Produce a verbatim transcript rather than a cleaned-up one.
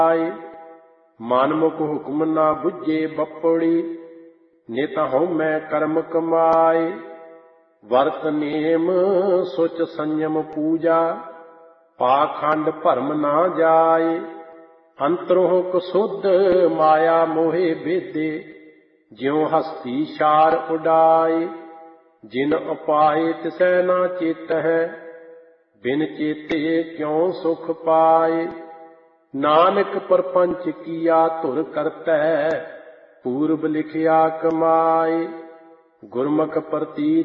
ਮਨਮੁਖ ਹੁਕਮ ਨਾ ਬੁੱਝੇ ਬੱਪੜੀ, ਨਿਤ ਹਉਮੈ ਕਰਮ ਕਮਾਏ। ਵਰਤ ਨੇਮ ਸੁਚ ਸੰਯਮ ਪੂਜਾ, ਪਾਖੰਡ ਭਰਮ ਨਾ ਜਾਏ। ਅੰਤਰੋਂ ਕਸੁੱਧ ਮਾਇਆ ਮੋਹਿ ਬੇਦੇ, ਜਿਉ ਹਸਤੀ ਛਾਰ ਉਡਾਏ। ਜਿਨ ਉਪਾਏ ਤਿਸੈ ਨਾ ਚੇਤਹਿ, ਬਿਨ ਚੇਤੇ ਕਿਉ ਸੁਖ ਪਾਏ। ਨਾਨਕ ਪਰਪੰਚ ਕੀਆ ਧੁਰ ਕਰਤੈ, ਪੂਰਬ ਲਿਖਿਆ ਕਮਾਏ। ਗੁਰਮੁਖ ਪ੍ਰਤੀਤ